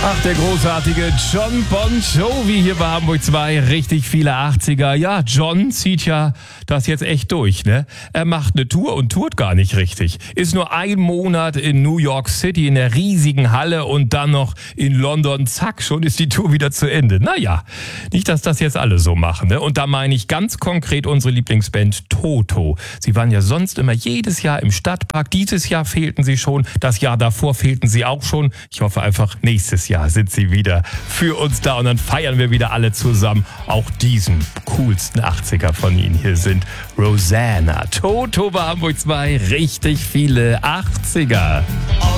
Ach, der großartige Jon Bon Jovi hier bei Hamburg 2. Richtig viele 80er. Ja, John zieht ja das jetzt echt durch, ne? Er macht eine Tour und tourt gar nicht richtig. Ist nur ein Monat in New York City in der riesigen Halle und dann noch in London. Zack, schon ist die Tour wieder zu Ende. Naja, nicht, dass das jetzt alle so machen, ne? Und da meine ich ganz konkret unsere Lieblingsband Toto. Sie waren ja sonst immer jedes Jahr im Stadtpark. Dieses Jahr fehlten sie schon. Das Jahr davor fehlten sie auch schon. Ich hoffe einfach, nächstes Jahr sind sie wieder für uns da und dann feiern wir wieder alle zusammen. Auch diesen coolsten 80er von ihnen. Hier sind Rosanna. Toto bei Hamburg 2. Richtig viele 80er.